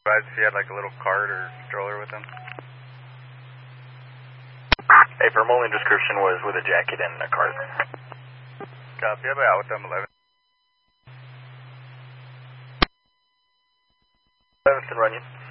If he had like a little cart or stroller with him. Hey, for only description was with a jacket and a cart. Copy, I'll be out with them 11th. 11th and Runyon.